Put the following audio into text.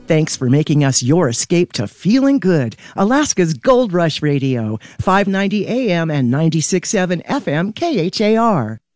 Thanks for making us your escape to feeling good. Alaska's Gold Rush Radio, 590 AM and 96.7 FM KHAR.